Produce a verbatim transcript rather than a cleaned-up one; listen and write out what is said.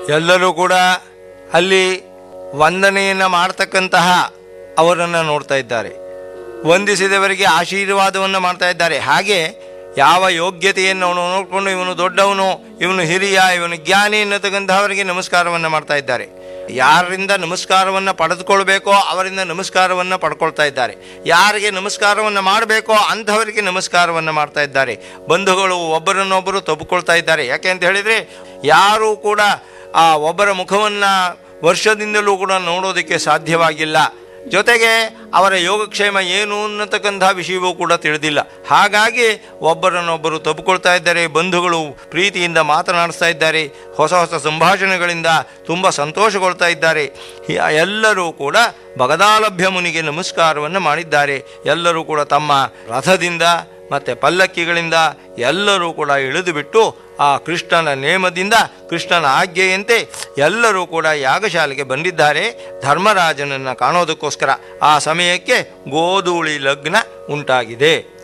ಎಲ್ಲರೂ ಕೂಡ ಅಲ್ಲಿ ವಂದನೆಯನ್ನು ಮಾಡ್ತಕ್ಕಂತಹ ಅವರನ್ನು ನೋಡ್ತಾ ಇದ್ದಾರೆ. ವಂದಿಸಿದವರಿಗೆ ಆಶೀರ್ವಾದವನ್ನು ಮಾಡ್ತಾ ಇದ್ದಾರೆ. ಹಾಗೆ ಯಾವ ಯೋಗ್ಯತೆಯನ್ನು ಅವನು ನೋಡಿಕೊಂಡು ಇವನು ದೊಡ್ಡವನು, ಇವನು ಹಿರಿಯ, ಇವನು ಜ್ಞಾನಿ ಎನ್ನತಕ್ಕಂತಹವರಿಗೆ ನಮಸ್ಕಾರವನ್ನು ಮಾಡ್ತಾ ಇದ್ದಾರೆ. ಯಾರಿಂದ ನಮಸ್ಕಾರವನ್ನು ಪಡೆದುಕೊಳ್ಬೇಕೋ ಅವರಿಂದ ನಮಸ್ಕಾರವನ್ನು ಪಡ್ಕೊಳ್ತಾ ಇದ್ದಾರೆ. ಯಾರಿಗೆ ನಮಸ್ಕಾರವನ್ನು ಮಾಡಬೇಕೋ ಅಂಥವರಿಗೆ ನಮಸ್ಕಾರವನ್ನು ಮಾಡ್ತಾ ಇದ್ದಾರೆ. ಬಂಧುಗಳು ಒಬ್ಬರನ್ನೊಬ್ಬರು ತಬ್ಕೊಳ್ತಾ ಇದ್ದಾರೆ. ಯಾಕೆ ಅಂತ ಹೇಳಿದರೆ ಯಾರೂ ಕೂಡ ಆ ಒಬ್ಬರ ಮುಖವನ್ನು ವರ್ಷದಿಂದಲೂ ಕೂಡ ನೋಡೋದಕ್ಕೆ ಸಾಧ್ಯವಾಗಿಲ್ಲ. ಜೊತೆಗೆ ಅವರ ಯೋಗಕ್ಷೇಮ ಏನು ಅನ್ನತಕ್ಕಂಥ ವಿಷಯವೂ ಕೂಡ ತಿಳಿದಿಲ್ಲ. ಹಾಗಾಗಿ ಒಬ್ಬರನ್ನೊಬ್ಬರು ತಬ್ಕೊಳ್ತಾ ಇದ್ದಾರೆ. ಬಂಧುಗಳು ಪ್ರೀತಿಯಿಂದ ಮಾತನಾಡಿಸ್ತಾ ಇದ್ದಾರೆ. ಹೊಸ ಹೊಸ ಸಂಭಾಷಣೆಗಳಿಂದ ತುಂಬ ಸಂತೋಷಗೊಳ್ತಾ ಇದ್ದಾರೆ. ಎಲ್ಲರೂ ಕೂಡ ಭಗದಾಲಭ್ಯ ಮುನಿಗೆ ನಮಸ್ಕಾರವನ್ನು ಮಾಡಿದ್ದಾರೆ. ಎಲ್ಲರೂ ಕೂಡ ತಮ್ಮ ರಥದಿಂದ ಮತ್ತು ಪಲ್ಲಕ್ಕಿಗಳಿಂದ ಎಲ್ಲರೂ ಕೂಡ ಇಳಿದು ಬಿಟ್ಟು ಆ ಕೃಷ್ಣನ ನೇಮದಿಂದ, ಕೃಷ್ಣನ ಆಜ್ಞೆಯಂತೆ ಎಲ್ಲರೂ ಕೂಡ ಯಾಗಶಾಲೆಗೆ ಬಂದಿದ್ದಾರೆ ಧರ್ಮರಾಜನನ್ನು ಕಾಣೋದಕ್ಕೋಸ್ಕರ. ಆ ಸಮಯಕ್ಕೆ ಗೋಧೂಳಿ ಲಗ್ನ ಉಂಟಾಗಿದೆ.